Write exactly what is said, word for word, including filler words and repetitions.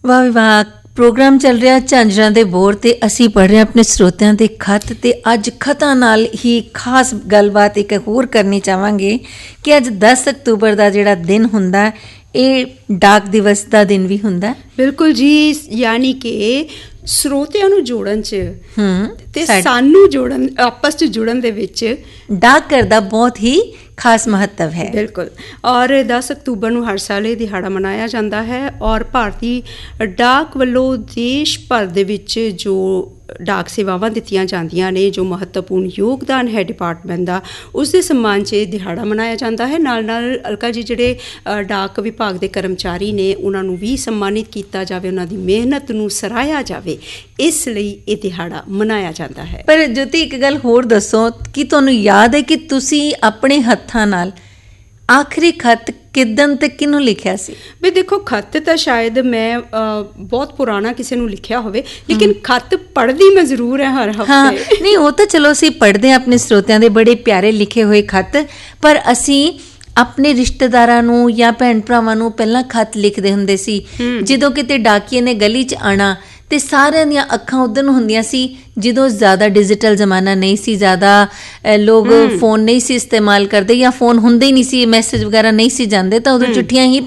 ਵਾਹ ਵਾਹ। ਪ੍ਰੋਗਰਾਮ ਚੱਲ ਰਿਹਾ ਝਾਂਜਰਾਂ ਦੇ ਬੋਰ ਤੇ ਅਸੀਂ ਪੜ੍ਹ ਰਹੇ ਆਪਣੇ ਸਰੋਤਿਆਂ ਦੇ ਖੱਤ। ਤੇ ਅੱਜ ਖੱਤਾਂ ਨਾਲ ਹੀ ਖਾਸ ਗੱਲਬਾਤ ਇੱਕ ਹੋਰ ਕਰਨੀ ਚਾਹਾਂਗੇ ਕਿ ਅੱਜ ਦਸ ਅਕਤੂਬਰ ਦਾ ਜਿਹੜਾ ਦਿਨ ਹੁੰਦਾ ਇਹ ਡਾਕ ਦਿਵਸ ਦਾ ਦਿਨ ਵੀ ਹੁੰਦਾ। ਬਿਲਕੁਲ ਜੀ, ਯਾਨੀ ਕਿ ਸਰੋਤਿਆਂ ਨੂੰ ਜੋੜਨ 'ਚ ਤੇ ਸਾਡੇ- ਸਾਨੂੰ ਜੋੜਨ, ਆਪਸ 'ਚ ਜੁੜਨ ਦੇ ਵਿੱਚ ਡਾਕ ਘਰ ਦਾ ਬਹੁਤ ਹੀ ਖਾਸ ਮਹੱਤਵ ਹੈ। ਬਿਲਕੁਲ। ਔਰ ਦਸ ਅਕਤੂਬਰ ਨੂੰ ਹਰ ਸਾਲ ਇਹ ਦਿਹਾੜਾ ਮਨਾਇਆ ਜਾਂਦਾ ਹੈ ਔਰ ਭਾਰਤੀ ਡਾਕ ਵੱਲੋਂ ਦੇਸ਼ ਭਰ ਦੇ ਵਿੱਚ ਜੋ ਡਾਕ ਸੇਵਾਵਾਂ ਦਿੱਤੀਆਂ ਜਾਂਦੀਆਂ ਨੇ, ਜੋ ਮਹੱਤਵਪੂਰਨ ਯੋਗਦਾਨ ਹੈ ਡਿਪਾਰਟਮੈਂਟ ਦਾ, ਉਸ ਦੇ ਸਨਮਾਨ 'ਚ ਇਹ ਦਿਹਾੜਾ ਮਨਾਇਆ ਜਾਂਦਾ ਹੈ। ਨਾਲ ਨਾਲ ਅਲਕਾ ਜੀ ਜਿਹੜੇ ਅ, ਡਾਕ ਵਿਭਾਗ ਦੇ ਕਰਮਚਾਰੀ ਨੇ ਉਹਨਾਂ ਨੂੰ ਵੀ ਸਨਮਾਨਿਤ ਕੀਤਾ ਜਾਵੇ, ਉਹਨਾਂ ਦੀ ਮਿਹਨਤ ਨੂੰ ਸਰਾਹਿਆ ਜਾਵੇ, ਇਸ ਲਈ ਇਹ ਦਿਹਾੜਾ ਮਨਾਇਆ ਜਾਂਦਾ ਹੈ। ਪਰ ਜੋਤੀ ਇੱਕ ਗੱਲ ਹੋਰ ਦੱਸੋ ਕਿ ਤੁਹਾਨੂੰ ਯਾਦ ਹੈ ਕਿ ਤੁਸੀਂ ਆਪਣੇ ਹੱਥਾਂ ਨਾਲ ਆਖਰੀ ਖੱਤ ਕਿੱਦਣ ਤੇ ਕਿਹਨੂੰ ਲਿਖਿਆ ਸੀ? ਵੀ ਦੇਖੋ, ਖੱਤ ਤਾਂ ਸ਼ਾਇਦ ਮੈਂ ਅ, ਬਹੁਤ ਪੁਰਾਣਾ ਕਿਸੇ ਨੂੰ ਲਿਖਿਆ ਹੋਵੇ, ਲੇਕਿਨ ਖੱਤ ਪੜ੍ਹਦੀ ਮੈਂ ਜ਼ਰੂਰ ਹੈ ਹਰ ਹਾਂ, ਹਫ਼ਤੇ। ਨਹੀਂ ਉਹ ਤਾਂ ਚਲੋ ਅਸੀਂ ਪੜ੍ਹਦੇ ਹਾਂ ਆਪਣੇ ਸਰੋਤਿਆਂ ਦੇ ਬੜੇ ਪਿਆਰੇ ਲਿਖੇ ਹੋਏ ਖੱਤ, ਪਰ ਅਸੀਂ ਆਪਣੇ ਰਿਸ਼ਤੇਦਾਰਾਂ ਨੂੰ ਜਾਂ ਭੈਣ ਭਰਾਵਾਂ ਨੂੰ ਪਹਿਲਾਂ ਖੱਤ ਲਿਖਦੇ ਹੁੰਦੇ ਸੀ। ਜਦੋਂ ਕਿਤੇ ਡਾਕੀਏ ਨੇ ਗਲੀ 'ਚ ਆਉਣਾ ਤੇ ਸਾਰਿਆਂ ਦੀਆਂ ਅੱਖਾਂ ਉੱਧਰ ਨੂੰ ਹੁੰਦੀਆਂ ਸੀ। ਜਦੋਂ ਜ਼ਿਆਦਾ ਡਿਜੀਟਲ ਜ਼ਮਾਨਾ ਨਹੀਂ ਸੀ, ਜ਼ਿਆਦਾ ਅ, ਲੋਕ ਫੋਨ ਨਹੀਂ ਸੀ ਇਸਤੇਮਾਲ ਕਰਦੇ ਜਾਂ ਫੋਨ ਹੁੰਦੇ ਹੀ ਨਹੀਂ ਸੀ, ਮੈਸੇਜ ਵਗੈਰਾ ਨਹੀਂ ਸੀ ਜਾਂਦੇ, ਤਾਂ ਉਦੋਂ ਚਿੱਠੀਆਂ ਹੀ